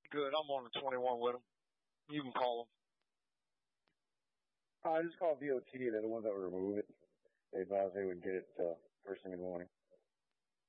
Good. I'm on the 21 with them. You can call them. I just called DOT. They're the ones that would remove it. They advised they would get it first thing in the morning.